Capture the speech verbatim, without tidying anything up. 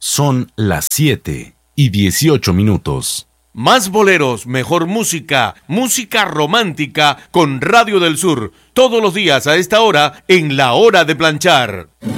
Son las siete y dieciocho minutos. Más boleros, mejor música, música romántica con Radio del Sur. Todos los días a esta hora en La Hora de Planchar.